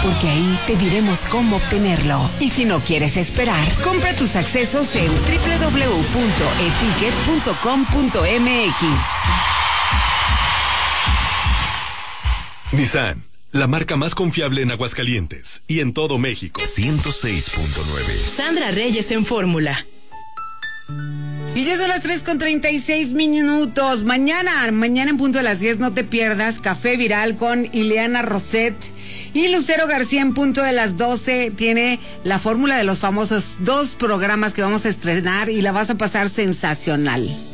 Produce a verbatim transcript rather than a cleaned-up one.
porque ahí te diremos cómo obtenerlo. Y si no quieres esperar, compra tus accesos en doble u doble u doble u punto e ticket punto com punto m x. Nissan, la marca más confiable en Aguascalientes y en todo México. ciento seis punto nueve. Sandra Reyes en Fórmula. Y ya son las tres con treinta y seis minutos. Mañana, mañana en punto de las diez, no te pierdas Café Viral con Ileana Roset. Y Lucero García en punto de las doce tiene la fórmula de los famosos, dos programas que vamos a estrenar y la vas a pasar sensacional.